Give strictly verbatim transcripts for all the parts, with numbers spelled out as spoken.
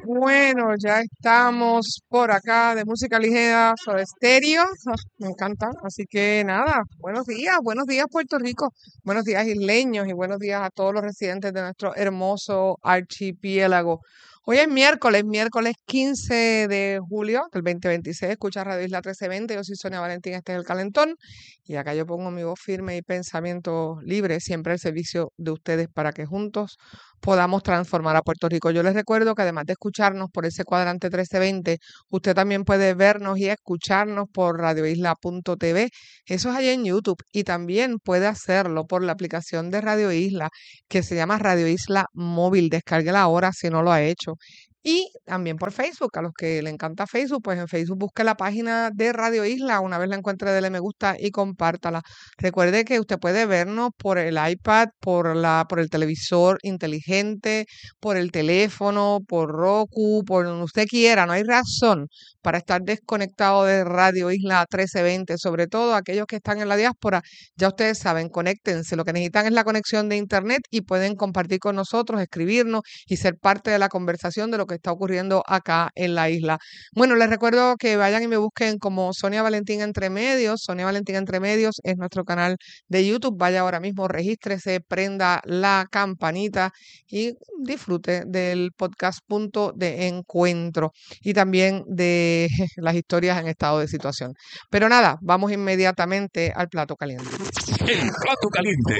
Bueno, ya estamos por acá de música ligera, Soda Stereo. Ah, Me encanta. Así que nada, buenos días, buenos días Puerto Rico, buenos días isleños y buenos días a todos los residentes de nuestro hermoso archipiélago. Hoy es miércoles, miércoles quince de julio del dos mil veintiséis. Escucha Radio Isla trece veinte. Yo soy Sonia Valentín, este es el Calentón. Y acá yo pongo mi voz firme y pensamiento libre, siempre al servicio de ustedes para que juntos podamos transformar a Puerto Rico. Yo les recuerdo que además de escucharnos por ese cuadrante trece veinte, usted también puede vernos y escucharnos por radio isla punto t v. Eso es allá en YouTube. Y también puede hacerlo por la aplicación de Radio Isla que se llama Radio Isla Móvil. Descárguela ahora si no lo ha hecho. Y también por Facebook, a los que le encanta Facebook, pues en Facebook busque la página de Radio Isla, una vez la encuentre, dele me gusta y compártala. Recuerde que usted puede vernos por el iPad, por la, por el televisor inteligente, por el teléfono, por Roku, por donde usted quiera. No hay razón para estar desconectado de Radio Isla trece veinte, sobre todo aquellos que están en la diáspora. Ya ustedes saben, conéctense. Lo que necesitan es la conexión de internet y pueden compartir con nosotros, escribirnos y ser parte de la conversación de lo que está ocurriendo acá en la isla. Bueno, les recuerdo que vayan y me busquen como Sonia Valentín Entre Medios. Sonia Valentín Entre Medios es nuestro canal de YouTube. Vaya ahora mismo, regístrese, prenda la campanita y disfrute del podcast Punto de Encuentro y también de las historias en estado de situación. Pero nada, vamos inmediatamente al plato caliente. El plato caliente.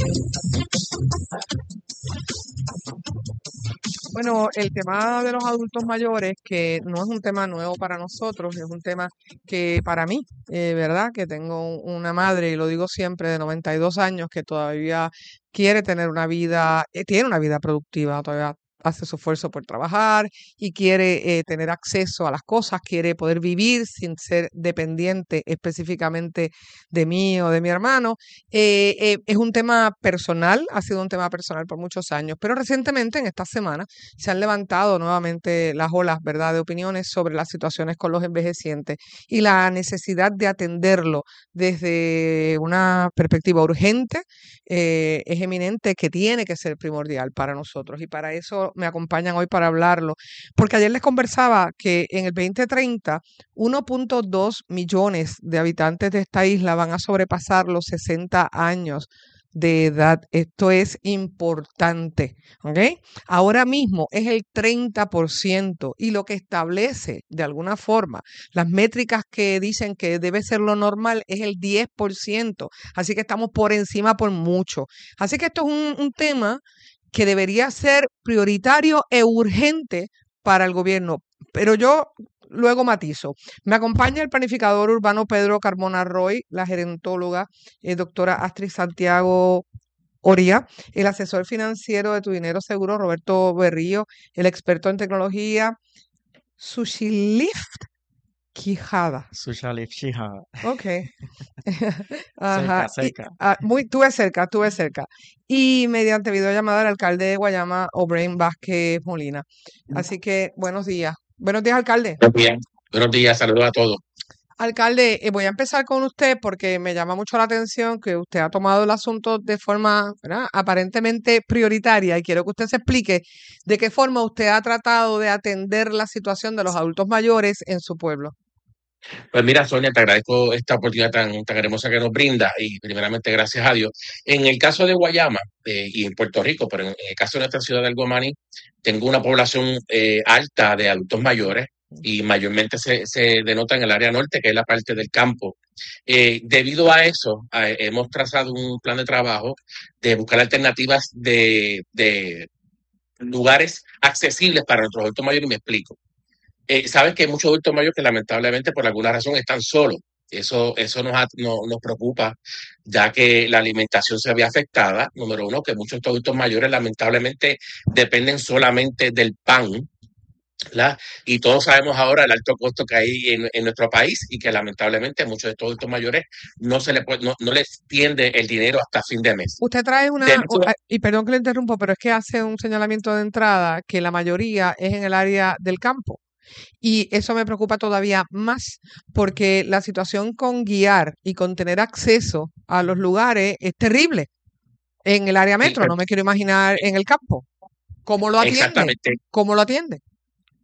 Bueno, el tema de los adultos mayores, que no es un tema nuevo para nosotros, es un tema que para mí, eh, ¿verdad? Que tengo una madre, y lo digo siempre, de noventa y dos años, que todavía quiere tener una vida, eh, tiene una vida productiva, todavía hace su esfuerzo por trabajar y quiere eh, tener acceso a las cosas, quiere poder vivir sin ser dependiente específicamente de mí o de mi hermano. Eh, eh, es un tema personal, ha sido un tema personal por muchos años, pero recientemente, en esta semana, se han levantado nuevamente las olas, ¿verdad?, de opiniones sobre las situaciones con los envejecientes y la necesidad de atenderlo desde una perspectiva urgente, eh, es eminente, que tiene que ser primordial para nosotros. Y para eso me acompañan hoy para hablarlo, porque ayer les conversaba que en el veinte treinta uno punto dos millones de habitantes de esta isla van a sobrepasar los sesenta años de edad. Esto es importante, ¿ok? Ahora mismo es el treinta por ciento y lo que establece de alguna forma las métricas que dicen que debe ser lo normal es el diez por ciento. Así que estamos por encima por mucho. Así que esto es un, un tema que debería ser prioritario e urgente para el gobierno. Pero yo luego matizo. Me acompaña el planificador urbano Pedro Carmona Roy, la gerentóloga eh, doctora Astrid Santiago Oria, el asesor financiero de Tu Dinero Seguro Roberto Berrío, el experto en tecnología Sushi Lift Quijada. Sushalif Shihad. Ok. Ajá. Cerca, Y, cerca. ah, muy, tuve cerca, tuve cerca. Y mediante videollamada el alcalde de Guayama, O'Brien Vázquez Molina. Así que buenos días. Buenos días, alcalde. Buenos días, buenos días, saludos a todos. Alcalde, eh, voy a empezar con usted porque me llama mucho la atención que usted ha tomado el asunto de forma, ¿verdad?, aparentemente prioritaria, y quiero que usted se explique de qué forma usted ha tratado de atender la situación de los adultos mayores en su pueblo. Pues mira, Sonia, te agradezco esta oportunidad tan, tan hermosa que nos brinda y primeramente gracias a Dios. En el caso de Guayama eh, y en Puerto Rico, pero en, en el caso de nuestra ciudad de Algomaní, tengo una población eh, alta de adultos mayores y mayormente se, se denota en el área norte, que es la parte del campo. Eh, debido a eso, a- hemos trazado un plan de trabajo de buscar alternativas de, de lugares accesibles para nuestros adultos mayores, y me explico. Eh, sabes que hay muchos adultos mayores que lamentablemente por alguna razón están solos. Eso, eso nos, ha- no- nos preocupa, ya que la alimentación se ve afectada. Número uno, que muchos de estos adultos mayores lamentablemente dependen solamente del pan, ¿verdad? Y todos sabemos ahora el alto costo que hay en, en nuestro país y que lamentablemente muchos de estos adultos mayores no se le puede- no, no les tiende el dinero hasta fin de mes. Usted trae una, De u- hecho, ah, y perdón que le interrumpo, pero es que hace un señalamiento de entrada que la mayoría es en el área del campo. Y eso me preocupa todavía más porque la situación con guiar y con tener acceso a los lugares es terrible en el área sí, metro. No me quiero imaginar en el campo. ¿Cómo lo atiende? exactamente. ¿Cómo lo atiende?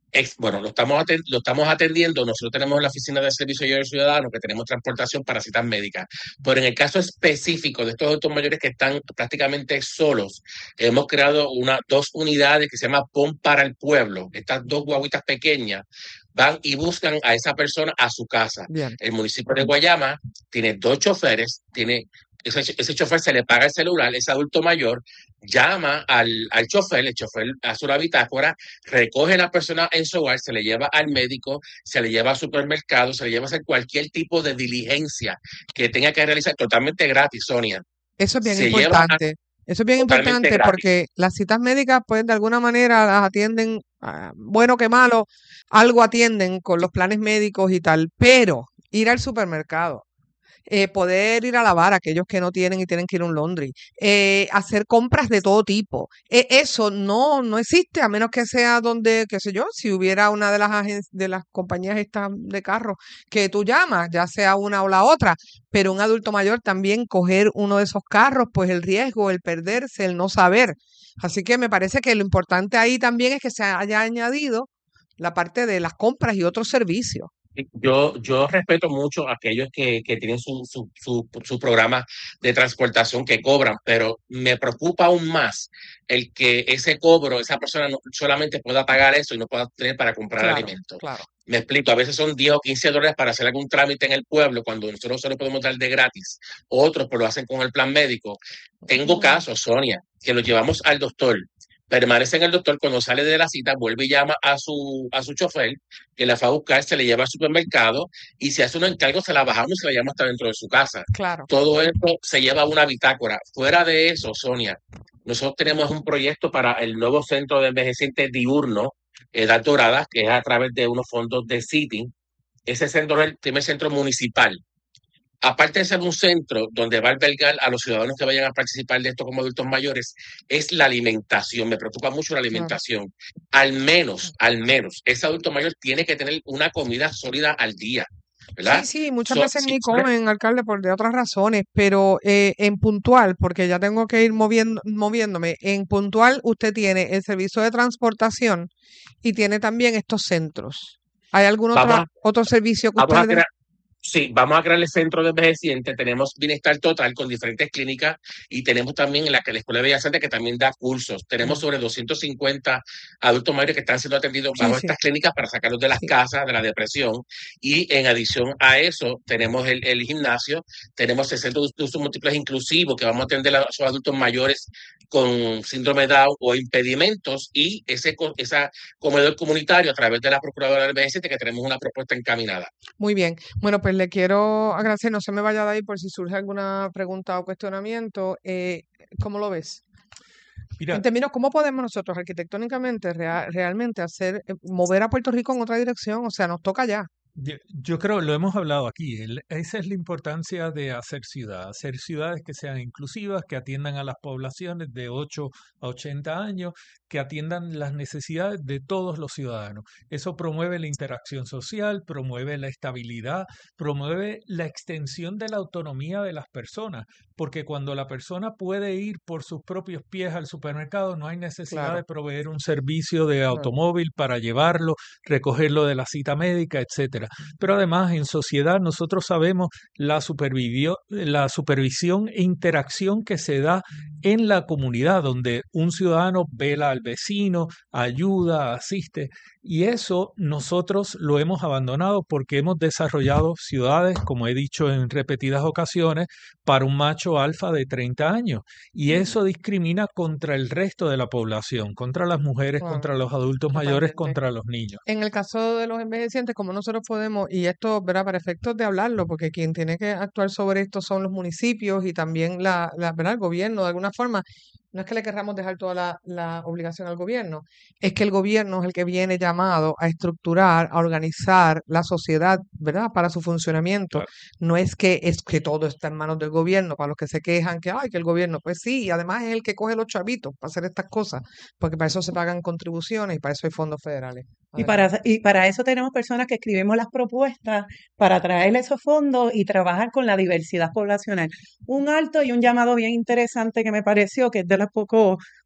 Ex- bueno, lo estamos, aten- lo estamos atendiendo. Nosotros tenemos la Oficina de Servicio al Ciudadano, que tenemos transportación para citas médicas. Pero en el caso específico de estos adultos mayores que están prácticamente solos, hemos creado una, dos unidades que se llama PON para el pueblo. Estas dos guaguitas pequeñas van y buscan a esa persona a su casa. Bien. El municipio de Guayama tiene dos choferes, tiene ese, ese chofer se le paga el celular, ese adulto mayor llama al, al chofer, el chofer hace una bitácora, recoge a la persona en su hogar, se le lleva al médico, se le lleva al supermercado, se le lleva a hacer cualquier tipo de diligencia que tenga que realizar totalmente gratis, Sonia. Eso es bien Se lleva a- importante. Eso es bien totalmente importante gratis. porque las citas médicas, pues, de alguna manera las atienden, ah, bueno que malo, algo atienden con los planes médicos y tal, pero ir al supermercado, eh, poder ir a lavar aquellos que no tienen y tienen que ir a un laundry, eh, hacer compras de todo tipo. Eh, eso no, no existe a menos que sea donde, qué sé yo, si hubiera una de las agen- de las compañías estas de carros que tú llamas, ya sea una o la otra, pero un adulto mayor también coger uno de esos carros, pues el riesgo, el perderse, el no saber. Así que me parece que lo importante ahí también es que se haya añadido la parte de las compras y otros servicios. Yo, yo respeto mucho a aquellos que, que tienen su, su, su, su programa de transportación que cobran, pero me preocupa aún más el que ese cobro, esa persona no solamente pueda pagar eso y no pueda tener para comprar Claro, alimentos. claro. Me explico, a veces son diez o quince dólares para hacer algún trámite en el pueblo cuando nosotros solo podemos dar de gratis. Otros pues lo hacen con el plan médico. Tengo Mm. casos, Sonia, que los llevamos al doctor. Permanece en el doctor, cuando sale de la cita, vuelve y llama a su, a su chofer, que la fue a buscar, se le lleva al supermercado y si hace un encargo, se la bajamos y se la llama hasta dentro de su casa. Claro. Todo esto se lleva a una bitácora. Fuera de eso, Sonia, nosotros tenemos un proyecto para el nuevo centro de envejecientes diurno, Edad Dorada, que es a través de unos fondos de Citi. Ese centro es el primer centro municipal. Aparte de ser un centro donde va a albergar a los ciudadanos que vayan a participar de esto como adultos mayores, es la alimentación. Me preocupa mucho la Claro. alimentación. Al menos, al menos, ese adulto mayor tiene que tener una comida sólida al día, Sí, ¿verdad? sí, muchas So, veces si ni tú eres- comen, alcalde, por de otras razones, pero eh, en puntual, porque ya tengo que ir moviendo, moviéndome, en puntual usted tiene el servicio de transportación y tiene también estos centros. ¿Hay algún vamos otra, a, otro servicio que vamos a usted dé? crear, sí, vamos a crear el centro de envejecientes. Tenemos Bienestar Total con diferentes clínicas y tenemos también en la, que la Escuela de Bellas Artes que también da cursos. Tenemos Mm. sobre doscientos cincuenta adultos mayores que están siendo atendidos Sí, bajo sí, estas clínicas para sacarlos de las sí. casas, de la depresión. Y en adición a eso, tenemos el, el gimnasio, tenemos el centro de usos múltiples inclusivos que vamos a atender a esos adultos mayores con síndrome de Down o impedimentos y ese, co- esa comedor comunitario a través de la Procuradora del Envejeciente que tenemos una propuesta encaminada. Muy bien. Bueno, pues le quiero agradecer, no se me vaya de ahí por si surge alguna pregunta o cuestionamiento. Eh, ¿cómo lo ves? En Mira, términos, ¿cómo podemos nosotros arquitectónicamente rea- realmente hacer, eh, mover a Puerto Rico en otra dirección? O sea, nos toca ya. yo, yo creo, lo hemos hablado aquí, el- esa es la importancia de hacer ciudad, hacer ciudades que sean inclusivas, que atiendan a las poblaciones de ocho a ochenta años, que atiendan las necesidades de todos los ciudadanos. Eso promueve la interacción social, promueve la estabilidad, promueve la extensión de la autonomía de las personas, porque cuando la persona puede ir por sus propios pies al supermercado, no hay necesidad Claro, de proveer un servicio de claro. automóvil para llevarlo, recogerlo de la cita médica, etcétera. Pero además, en sociedad, nosotros sabemos la, supervivió- la supervisión e interacción que se da en la comunidad, donde un ciudadano vela al vecino, ayuda, asiste. Y eso nosotros lo hemos abandonado porque hemos desarrollado ciudades, como he dicho en repetidas ocasiones, para un macho alfa de treinta años. Y eso discrimina contra el resto de la población, contra las mujeres, Claro, contra los adultos mayores, totalmente. contra los niños. En el caso de los envejecientes, como nosotros podemos, y esto, ¿verdad? Para efectos de hablarlo, porque quien tiene que actuar sobre esto son los municipios y también la, la, ¿verdad? El gobierno, de alguna forma. No es que le querramos dejar toda la, la obligación al gobierno, es que el gobierno es el que viene llamado a estructurar, a organizar la sociedad, ¿verdad? Para su funcionamiento. Claro. No es que es que todo está en manos del gobierno, para los que se quejan que, ay, que el gobierno, pues sí, y además es el que coge los chavitos para hacer estas cosas, porque para eso se pagan contribuciones y para eso hay fondos federales. Y Adelante. para, y para eso tenemos personas que escribimos las propuestas para traer esos fondos y trabajar con la diversidad poblacional. Un alto y un llamado bien interesante que me pareció, que es de los pocos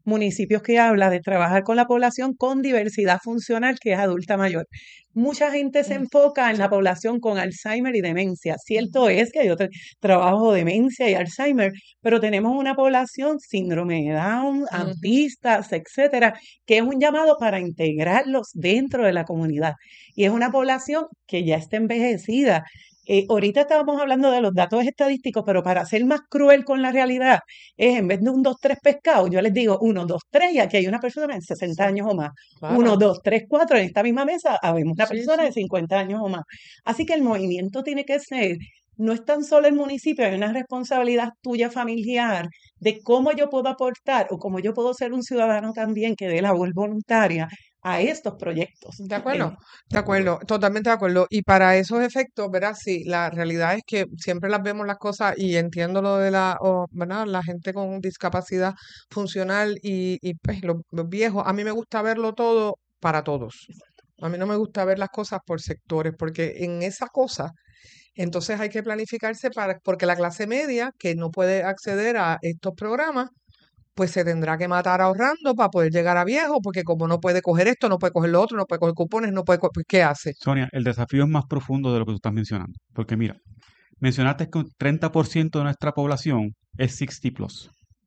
municipios que habla de trabajar con la población con diversidad funcional, que es adulta mayor. Mucha gente se Mm, enfoca en la población con Alzheimer y demencia. Cierto es que yo tra- trabajo demencia y Alzheimer, pero tenemos una población síndrome de Down, ujú. autistas, etcétera, que es un llamado para integrarlos dentro de la comunidad. Y es una población que ya está envejecida. Eh, ahorita estábamos hablando de los datos estadísticos, pero para ser más cruel con la realidad, es en vez de un dos tres pescados, yo les digo uno dos tres y aquí hay una persona de sesenta Sí, años o más. uno claro. dos tres cuatro en esta misma mesa habemos una Sí, persona sí. de cincuenta años o más. Así que el movimiento tiene que ser, no es tan solo el municipio, hay una responsabilidad tuya familiar de cómo yo puedo aportar o cómo yo puedo ser un ciudadano también que dé labor voluntaria a estos proyectos. De Eh, acuerdo, de De acuerdo. acuerdo, totalmente de acuerdo. Y para esos efectos, ¿verdad? Sí, la realidad es que siempre las vemos las cosas y entiendo lo de la, o, ¿verdad? La gente con discapacidad funcional y, y pues los, los viejos. A mí me gusta verlo todo para todos. A mí no me gusta ver las cosas por sectores, porque en esa cosa, entonces hay que planificarse para, porque la clase media que no puede acceder a estos programas, pues se tendrá que matar ahorrando para poder llegar a viejo, porque como no puede coger esto, no puede coger lo otro, no puede coger cupones, no puede co- pues, ¿qué hace? Sonia, el desafío es más profundo de lo que tú estás mencionando. Porque mira, mencionaste que un treinta por ciento de nuestra población es sesenta plus.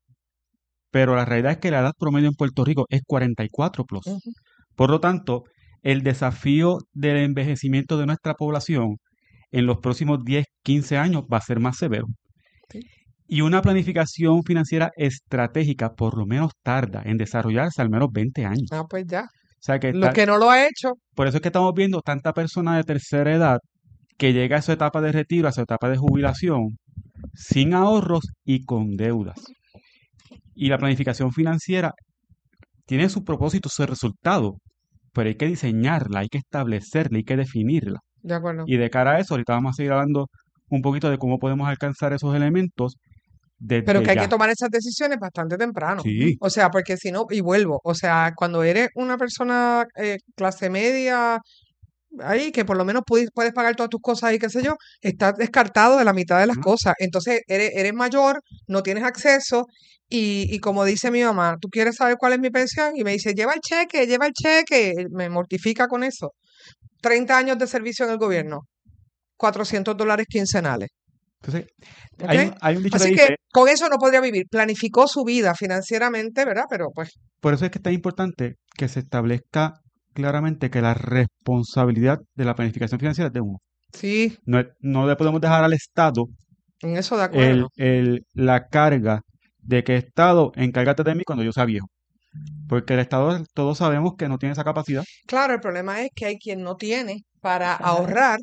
Pero la realidad es que la edad promedio en Puerto Rico es cuarenta y cuatro plus. Ujú. Por lo tanto, el desafío del envejecimiento de nuestra población en los próximos diez, quince años va a ser más severo. Sí. Y una planificación financiera estratégica por lo menos tarda en desarrollarse al menos veinte años. Ah, pues ya. O sea que Lo ta- que no lo ha hecho, por eso es que estamos viendo tanta persona de tercera edad que llega a su etapa de retiro, a su etapa de jubilación, sin ahorros y con deudas. Y la planificación financiera tiene su propósito, su resultado, pero hay que diseñarla, hay que establecerla, hay que definirla. de acuerdo. Y de cara a eso, ahorita vamos a seguir hablando un poquito de cómo podemos alcanzar esos elementos Pero desde que hay que ya. tomar esas decisiones bastante temprano. Sí, O sea, porque si no, y vuelvo, o sea, cuando eres una persona eh, clase media, ahí que por lo menos puedes, puedes pagar todas tus cosas y qué sé yo, estás descartado de la mitad de las ¿no? cosas. Entonces, eres, eres mayor, no tienes acceso y, y como dice mi mamá, ¿tú quieres saber cuál es mi pensión? Y me dice, lleva el cheque, lleva el cheque. Me mortifica con eso. treinta años de servicio en el gobierno, cuatrocientos dólares quincenales. Entonces, ¿Ok? hay un, hay un dicho que Así que dice, con eso no podría vivir. Planificó su vida financieramente, ¿verdad? Pero pues, por eso es que es tan importante que se establezca claramente que la responsabilidad de la planificación financiera es de uno. sí, No, es- no le podemos dejar al Estado en eso de el, acuerdo. el- la carga de que Estado, encárgate de mí cuando yo sea viejo. Porque el Estado, todos sabemos que no tiene esa capacidad. Claro, el problema es que hay quien no tiene para Exacto. ahorrar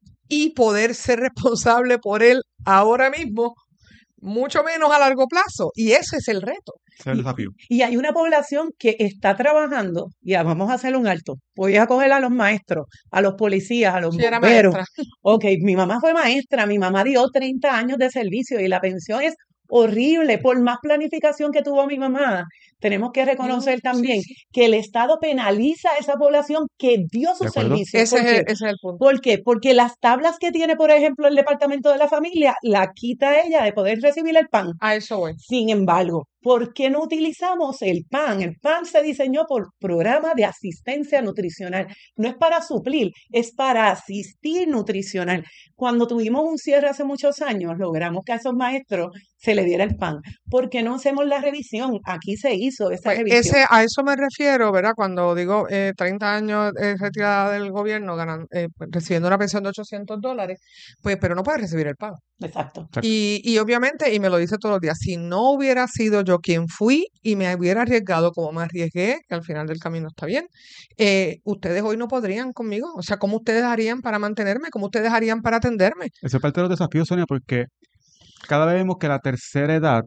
y poder ser responsable por él ahora mismo, mucho menos a largo plazo. Y ese es el reto. Ese es el Y, desafío. y hay una población que está trabajando, ya vamos a hacer un alto. Voy a coger a los maestros, a los policías, a los Sí, era bomberos. maestra. Ok, mi mamá fue maestra, mi mamá dio treinta años de servicio y la pensión es horrible. Por más planificación que tuvo mi mamá, tenemos que No, reconocer sí, también sí. que el Estado penaliza a esa población que dio ¿De sus acuerdo? servicios. Ese ¿Por es el, qué? ese es el punto. ¿Por qué? Porque las tablas que tiene, por ejemplo, el Departamento de la Familia, la quita ella de poder recibir el PAN. A eso voy. Sin embargo, ¿por qué no utilizamos el PAN? El PAN se diseñó por programa de asistencia nutricional. No es para suplir, es para asistir nutricional. Cuando tuvimos un cierre hace muchos años, logramos que a esos maestros se le diera el PAN. ¿Por qué no hacemos la revisión? Aquí se hizo esa Pues revisión. ese, a eso me refiero, ¿verdad? Cuando digo eh, treinta años eh, retirada del gobierno, ganan, eh, recibiendo una pensión de ochocientos dólares, pues, pero no puede recibir el pago. Exacto. Exacto. Y, y obviamente, y me lo dice todos los días, si no hubiera sido yo quien fui y me hubiera arriesgado como me arriesgué, que al final del camino está bien, eh, ustedes hoy no podrían conmigo. O sea, ¿cómo ustedes harían para mantenerme? ¿Cómo ustedes harían para atenderme? Ese es parte de los desafíos, Sonia, porque cada vez vemos que la tercera edad,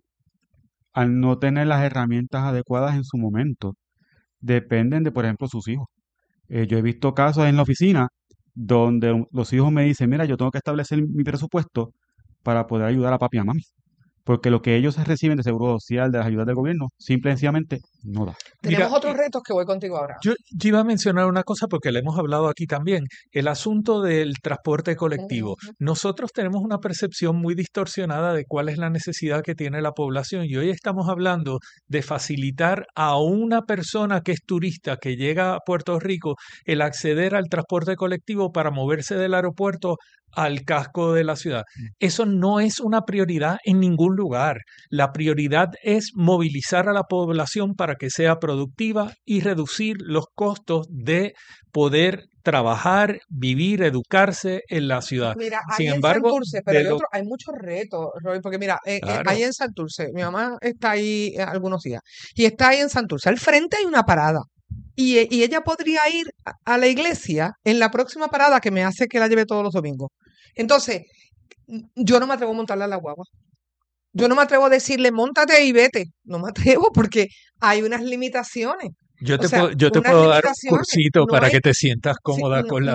al no tener las herramientas adecuadas en su momento, dependen de, por ejemplo, sus hijos. Eh, yo he visto casos en la oficina donde un- los hijos me dicen, mira, yo tengo que establecer mi presupuesto para poder ayudar a papi y a mami. Porque lo que ellos reciben de seguro social, de las ayudas del gobierno, simple y sencillamente no da. Tenemos Mira, otros retos que voy contigo ahora. Yo, yo iba a mencionar una cosa porque le hemos hablado aquí también, el asunto del transporte colectivo. Ujú. Nosotros tenemos una percepción muy distorsionada de cuál es la necesidad que tiene la población y hoy estamos hablando de facilitar a una persona que es turista, que llega a Puerto Rico, el acceder al transporte colectivo para moverse del aeropuerto al casco de la ciudad. Eso no es una prioridad en ningún lugar. La prioridad es movilizar a la población para que sea productiva y reducir los costos de poder trabajar, vivir, educarse en la ciudad. Mira, Sin ahí en embargo, Santurce, pero de hay lo otro, hay muchos retos, Roy, porque mira, eh, eh, claro, ahí en Santurce, mi mamá está ahí eh, algunos días, y está ahí en Santurce, al frente hay una parada, y, e- y ella podría ir a, a la iglesia en la próxima parada que me hace que la lleve todos los domingos. Entonces, n- yo no me atrevo a montarla a la guagua. Yo no me atrevo a decirle, móntate y vete. No me atrevo porque hay unas limitaciones. yo O te sea, puedo, yo te unas puedo dar un limitaciones. cursito No para hay, que te sientas sí, cómoda no, con la